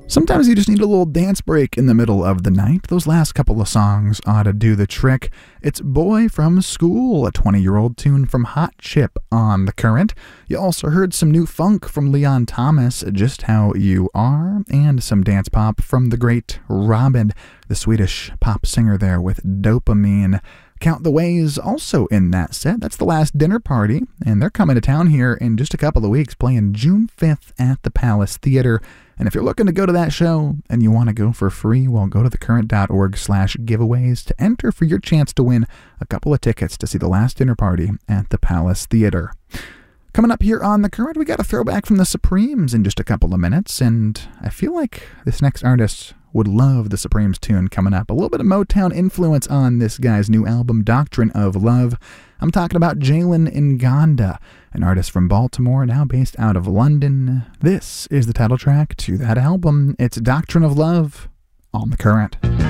Sometimes you just need a little dance break in the middle of the night. Those last couple of songs ought to do the trick. It's Boy from School, a 20-year-old tune from Hot Chip on The Current. You also heard some new funk from Leon Thomas, Just How You Are, and some dance pop from the great Robin, the Swedish pop singer there with Dopamine. Count the Ways also in that set. That's The Last Dinner Party, and they're coming to town here in just a couple of weeks, playing June 5th at the Palace Theater. And if you're looking to go to that show and you want to go for free, well, go to thecurrent.org/giveaways to enter for your chance to win a couple of tickets to see The Last Dinner Party at the Palace Theater. Coming up here on The Current, we got a throwback from the Supremes in just a couple of minutes, and I feel like this next artist would love the Supremes tune coming up. A little bit of Motown influence on this guy's new album, Doctrine of Love. I'm talking about Jalen Nganda, an artist from Baltimore, now based out of London. This is the title track to that album. It's Doctrine of Love on The Current.